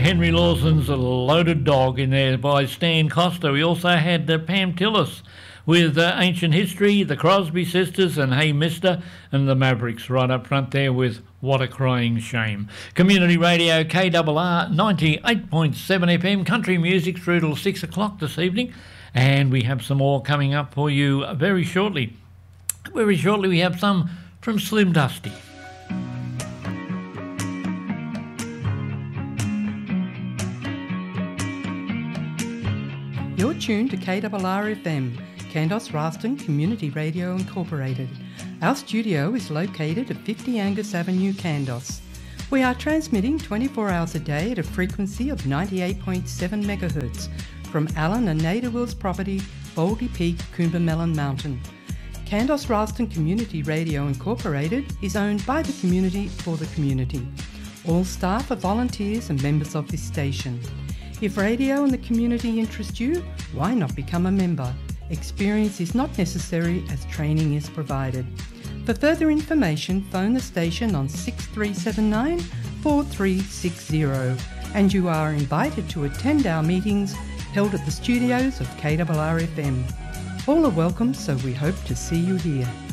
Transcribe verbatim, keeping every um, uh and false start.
Henry Lawson's Loaded Dog in there by Stan Costa. We also had uh, Pam Tillis with uh, Ancient History, the Crosby Sisters and Hey Mister, and the Mavericks right up front there with What a Crying Shame. Community Radio K R R ninety-eight point seven F M, country music through till six o'clock this evening, and we have some more coming up for you very shortly. Very shortly we have some from Slim Dusty. You're tuned to K R R F M, Kandos Ralston Community Radio Incorporated. Our studio is located at fifty Angus Avenue, Kandos. We are transmitting twenty-four hours a day at a frequency of ninety-eight point seven megahertz from Alan and Nada Will's property, Baldy Peak, Coombermelon Mountain. Kandos Ralston Community Radio Incorporated is owned by the community for the community. All staff are volunteers and members of this station. If radio and the community interest you, why not become a member? Experience is not necessary as training is provided. For further information, phone the station on six three seven nine, four three six zero, and you are invited to attend our meetings held at the studios of K R R F M. All are welcome, so we hope to see you here.